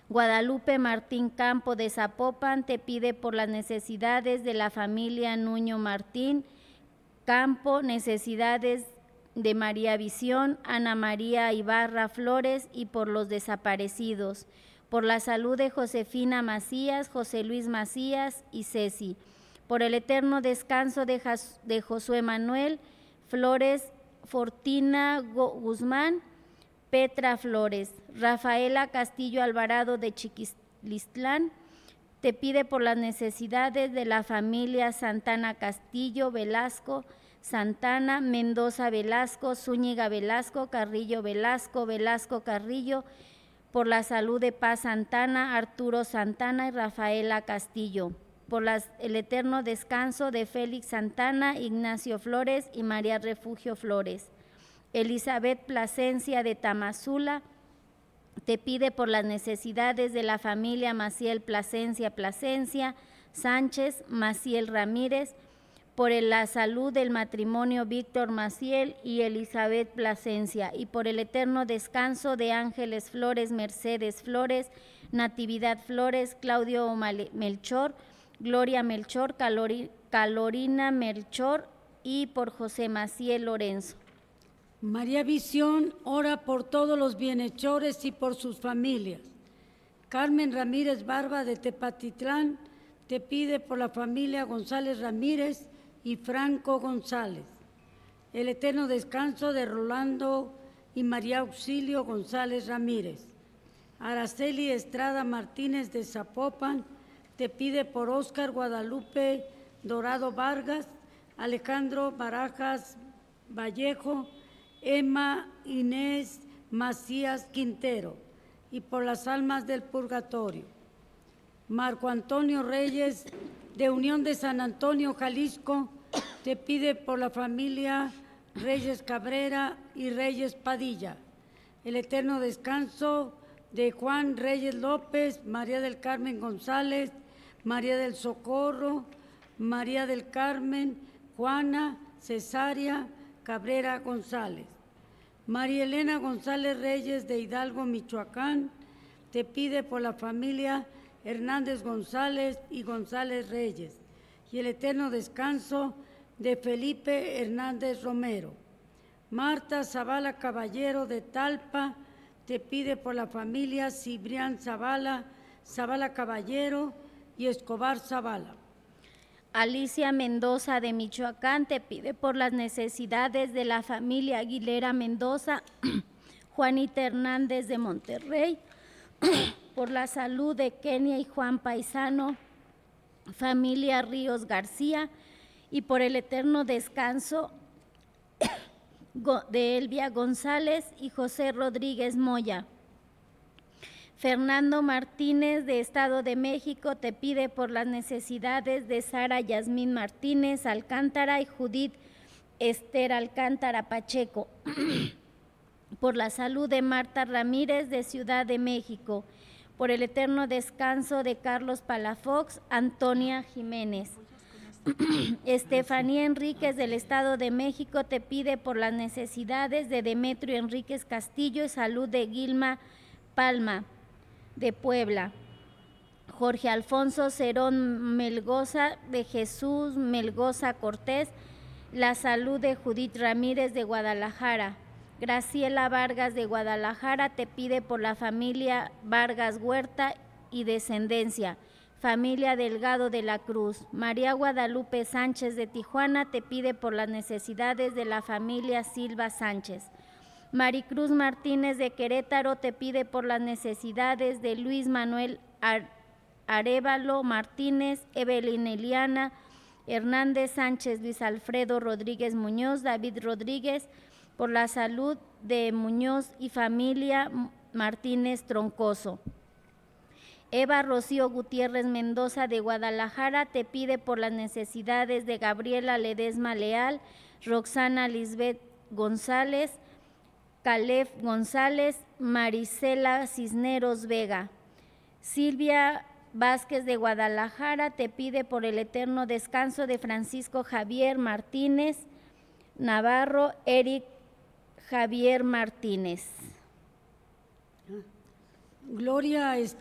Guadalupe Martín Campo de Zapopan te pide por las necesidades de la familia Nuño Martín Campo, necesidades de María Visión, Ana María Ibarra Flores y por los desaparecidos, por la salud de Josefina Macías, José Luis Macías y Ceci, por el eterno descanso de Josué Manuel Flores, Fortina Guzmán, Petra Flores, Rafaela Castillo Alvarado de Chiquilistlán, te pide por las necesidades de la familia Santana Castillo, Velasco, Santana, Mendoza Velasco, Zúñiga Velasco, Carrillo Velasco, Velasco Carrillo, por la salud de Paz Santana, Arturo Santana y Rafaela Castillo, por el eterno descanso de Félix Santana, Ignacio Flores y María Refugio Flores. Elizabeth Plasencia de Tamazula te pide por las necesidades de la familia Maciel Plasencia Sánchez, Maciel Ramírez, por la salud del matrimonio Víctor Maciel y Elizabeth Plasencia, y por el eterno descanso de Ángeles Flores, Mercedes Flores, Natividad Flores, Claudio Melchor, Gloria Melchor, Calorina Melchor y por José Maciel Lorenzo. María Visión ora por todos los bienhechores y por sus familias. Carmen Ramírez Barba de Tepatitlán te pide por la familia González Ramírez y Franco González. El eterno descanso de Rolando y María Auxilio González Ramírez. Araceli Estrada Martínez de Zapopan te pide por Óscar Guadalupe Dorado Vargas, Alejandro Barajas Vallejo, Emma Inés Macías Quintero y por las almas del purgatorio. Marco Antonio Reyes de Unión de San Antonio, Jalisco, te pide por la familia Reyes Cabrera y Reyes Padilla. El eterno descanso de Juan Reyes López, María del Carmen González, María del Socorro, María del Carmen, Juana, Cesárea, Cabrera González. María Elena González Reyes de Hidalgo, Michoacán, te pide por la familia Hernández González y González Reyes y el eterno descanso de Felipe Hernández Romero. Marta Zavala Caballero de Talpa te pide por la familia Cibrián Zavala, Zavala Caballero y Escobar Zavala. Alicia Mendoza de Michoacán te pide por las necesidades de la familia Aguilera Mendoza, Juanita Hernández de Monterrey, por la salud de Kenia y Juan Paisano, familia Ríos García, y por el eterno descanso de Elvia González y José Rodríguez Moya. Fernando Martínez de Estado de México te pide por las necesidades de Sara Yasmín Martínez Alcántara y Judith Esther Alcántara Pacheco, por la salud de Marta Ramírez de Ciudad de México, por el eterno descanso de Carlos Palafox, Antonia Jiménez. Estefanía Enríquez del Estado de México te pide por las necesidades de Demetrio Enríquez Castillo y salud de Gilma Palma de Puebla. Jorge Alfonso Cerón Melgoza de Jesús Melgoza Cortés, la salud de Judith Ramírez de Guadalajara. Graciela Vargas de Guadalajara te pide por la familia Vargas Huerta y descendencia. Familia Delgado de la Cruz. María Guadalupe Sánchez de Tijuana te pide por las necesidades de la familia Silva Sánchez. Maricruz Martínez de Querétaro te pide por las necesidades de Luis Manuel Arévalo Martínez, Evelyn Eliana Hernández Sánchez, Luis Alfredo Rodríguez Muñoz, David Rodríguez, por la salud de Muñoz y familia Martínez Troncoso. Eva Rocío Gutiérrez Mendoza de Guadalajara te pide por las necesidades de Gabriela Ledesma Leal, Roxana Lisbeth González, Caleb González, Marisela Cisneros Vega. Silvia Vázquez de Guadalajara te pide por el eterno descanso de Francisco Javier Martínez Navarro, Eric Javier Martínez. Gloria